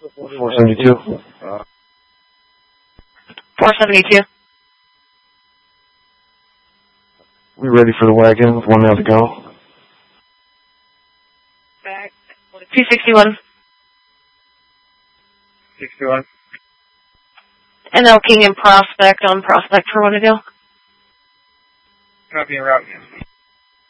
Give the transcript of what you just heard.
472. 472. We ready for the wagon with 1 mile to go. Back. 261. 61. And now King and Prospect on Prospect for Winnedale. Copy and route.